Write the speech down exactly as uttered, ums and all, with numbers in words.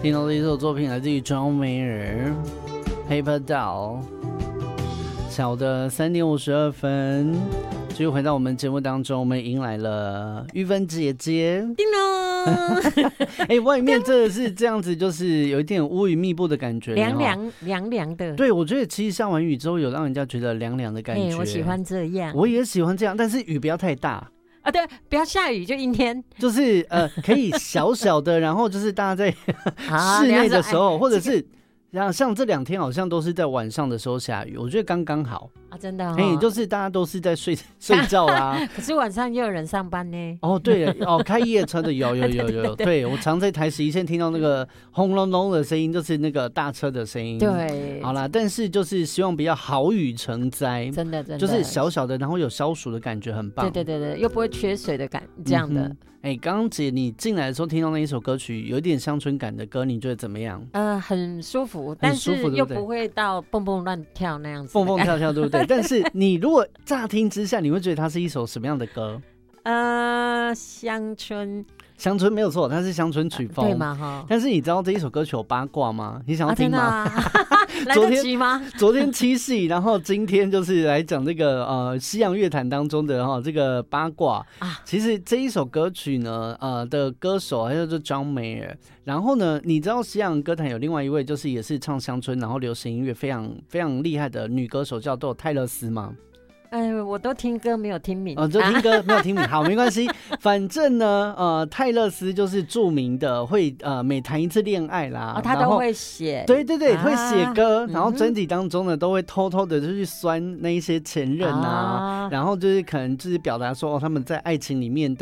听到的一首作品来自于庄美尔 Paper Doll。 小的三点五十二分，继续回到我们节目当中，我们迎来了玉芬姐姐。 叮咚哎、欸，外面真的是这样子，就是有一点乌云密布的感觉， 凉凉凉凉的。 对，我觉得其实下完雨之后，有让人家觉得凉凉的感觉、 欸。我喜欢这样， 我也喜欢这样，但是雨不要太大。 啊，对，不要下雨就阴天， 就是呃，可以小小的，然后就是大家在室内的时候，或者是像像这两天好像都是在晚上的时候下雨，我觉得刚刚好啊，真的、哦， 哎、欸，就是大家都是在睡睡觉啦， 可是晚上又有人上班呢。 哦，对了，哦，开夜车的有有有有，对，我常在台十一线听到那个轰隆隆的声音，就是那个大车的声音。 对， 好啦，但是就是希望不要好雨成灾， 真的真的， 就是小小的，然后有消暑的感觉，很棒。 对对对对，又不会缺水的感，这样的。 哎、嗯，刚刚姐你进来的时候听到那一首歌曲，有一点乡村感的歌，你觉得怎么样？ 呃，很舒服，但是又不会到蹦蹦乱跳那样子， 蹦蹦跳跳，对不对？但是你如果乍听之下，你会觉得它是一首什么样的歌？ 呃，乡村。 乡村没有错，它是乡村曲风， 对吗？哈。 但是你知道这一首歌曲有八卦吗？你想要听吗？ 啊来得及吗？ 昨天七夕，然后今天就是来讲这个呃西洋乐坛当中的哈、哦、这个八卦啊。其实这一首歌曲呢，呃的歌手还叫做 John Mayer。然后呢，你知道西洋歌坛有另外一位就是也是唱乡村然后流行音乐非常非常厉害的女歌手，叫做泰勒斯吗？ 哎，我都听歌没有听名哦，就听歌没有听名，好，没关系，反正呢，呃，泰勒斯就是著名的会呃每谈一次恋爱啦， 哦，他都会写， 对对对，啊、会写歌，然后嗯、 专辑当中呢都会偷偷的就去酸那一些前任啊，啊然后就是可能就是表达说、哦、他们在爱情里面的。